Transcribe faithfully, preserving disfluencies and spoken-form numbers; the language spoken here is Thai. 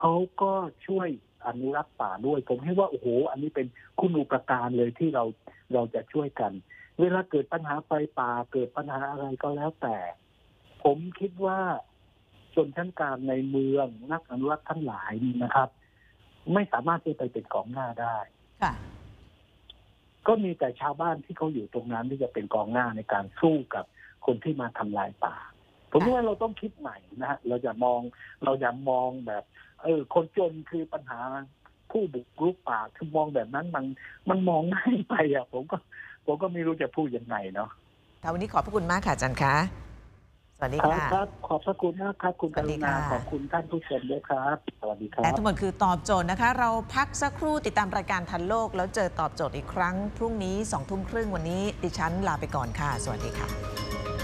เขาก็ช่วยอนุรักษ์ป่าด้วยผมคิดว่าโอ้โหอันนี้เป็นคุณูปการเลยที่เราเราจะช่วยกันเวลาเกิดปัญหาไฟป่าเกิดปัญหาอะไรก็แล้วแต่ผมคิดว่าชนชั้นกลางในเมืองนักอนุรักษ์ทั้งหลายนี่นะครับไม่สามารถที่ไปเป็นกองหน้าได้ค่ะก็มีแต่ชาวบ้านที่เขาอยู่ตรงนั้นที่จะเป็นกองหน้าในการสู้กับคนที่มาทำลายป่าผมว่าเราต้องคิดใหม่นะฮะเราอย่ามองเราอย่ามองแบบเออคนจนคือปัญหาผู้บุกรุกป่าคือมองแบบนั้นมันมันมองง่ายไปอ่ะผมก็ผมก็ไม่รู้จะพูดยังไงเนาะค่ะวันนี้ขอบพระคุณมากค่ะอาจารย์คะสวัสดีค่ะครับขอบพระคุณมากครับคุณกรุณาขอบคุณท่านผู้ชมด้วยครับสวัสดีครับและทั้งหมดคือตอบโจทย์นะคะเราพักสักครู่ติดตามรายการทันโลกแล้วเจอตอบโจทย์อีกครั้งพรุ่งนี้สองทุ่มครึ่งวันนี้ดิฉันลาไปก่อนค่ะสวัสดีค่ะ